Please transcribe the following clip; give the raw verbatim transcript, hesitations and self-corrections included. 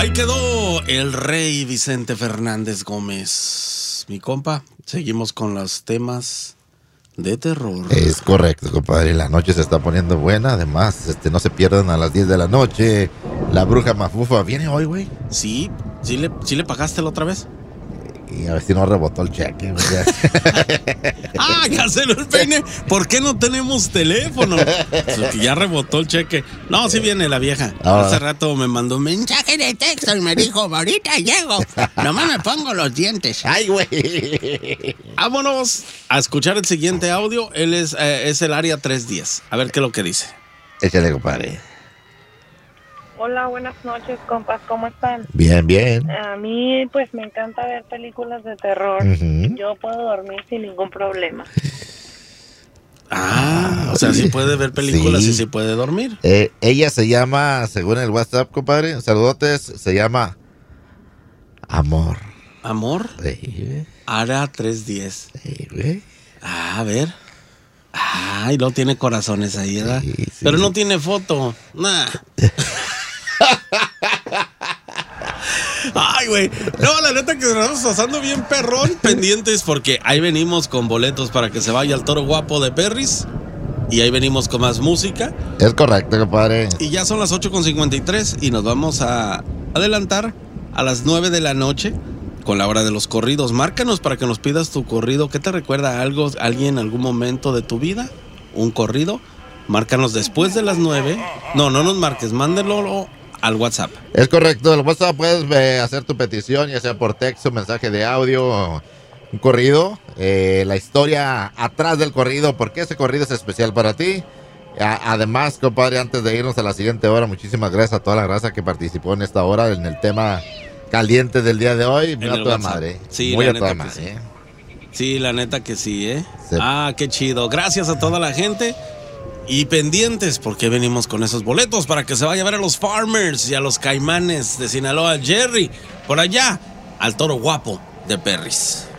Ahí quedó el rey Vicente Fernández Gómez. Mi compa, seguimos con los temas de terror. Es correcto, compadre. La noche se está poniendo buena. Además, este, no se pierdan a las diez de la noche. La bruja mafufa viene hoy, güey. Sí, ¿sí le, sí le pagaste la otra vez? Y a ver si no rebotó el cheque. Ah, ya se lo peine. ¿Por qué no tenemos teléfono? Ya rebotó el cheque. No, sí viene la vieja. Ah. Hace rato me mandó un mensaje de texto y me dijo, ahorita llego. Nomás me pongo los dientes. Ay, güey. Vámonos a escuchar el siguiente audio. Él es, eh, es el área trescientos diez. A ver qué es lo que dice. Échale, compadre. Hola, buenas noches, compas, ¿cómo están? Bien, bien. A mí, pues, me encanta ver películas de terror. Uh-huh. Yo puedo dormir sin ningún problema. Ah, o sea, sí puede ver películas Sí. y sí puede dormir. Eh, ella se llama, según el WhatsApp, compadre, saludotes, se llama Amor. ¿Amor? Sí, Área trescientos diez. sí, güey. Ah, a ver. Ay, no tiene corazones ahí, ¿verdad? Sí, sí, Pero no sí. tiene foto. Nah. Ay, güey. No, la neta que nos estamos pasando bien perrón, pendientes, porque ahí venimos con boletos para que se vaya al Toro Guapo de Perris. Y ahí venimos con más música. Es correcto, compadre. Y ya son las ocho con cincuenta y tres y nos vamos a adelantar a las nueve de la noche con la hora de los corridos. Márcanos para que nos pidas tu corrido. ¿Qué te recuerda a algo, alguien en algún momento de tu vida? ¿Un corrido? Márcanos después de las nueve. No, no nos marques, mándelo al WhatsApp. Es correcto, el WhatsApp puedes eh, hacer tu petición, ya sea por texto, mensaje de audio, un corrido, eh, la historia atrás del corrido, por qué ese corrido es especial para ti. A- además, compadre, antes de irnos a la siguiente hora, muchísimas gracias a toda la raza que participó en esta hora en el tema caliente del día de hoy. Muy En a el toda WhatsApp. madre. Sí, Muy la a toda neta que madre. sí. ¿eh? Sí, la neta que sí, ¿eh? Sí. Ah, qué chido. Gracias a toda la gente. Y pendientes, porque venimos con esos boletos para que se vaya a ver a los Farmers y a los Caimanes de Sinaloa, Jerry, por allá, al Toro Guapo de Perris.